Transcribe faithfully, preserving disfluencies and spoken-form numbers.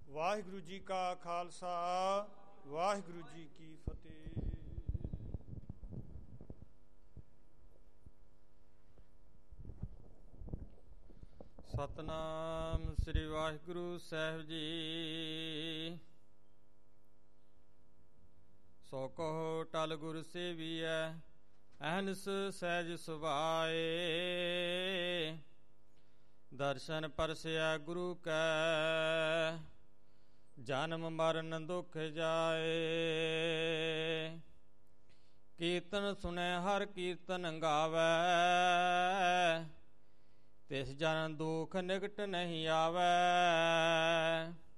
ਵਾਹਿਗੁਰੂ ਜੀ ਕਾ ਖਾਲਸਾ, ਵਾਹਿਗੁਰੂ ਜੀ ਕੀ ਫਤਿਹ। ਸਤਨਾਮ ਸ੍ਰੀ ਵਾਹਿਗੁਰੂ ਸਾਹਿਬ ਜੀ। ਸੋ ਕਹੋ ਟਲ ਗੁਰ ਸੇਵੀਐ, ਅਹਨਿਸ ਸਹਿਜ ਸੁਭਾਏ। ਦਰਸ਼ਨ ਪਰਸਿਆ ਗੁਰੂ ਕੈ, ਜਨਮ ਮਰਨ ਦੁਖ ਜਾਏ। ਕੀਰਤਨ ਸੁਣੈ ਹਰ ਕੀਰਤਨ ਗਾਵੈ, ਤਿਸ ਜਨ ਦੁਖ ਨਿਕਟ ਨਹੀਂ ਆਵੈ।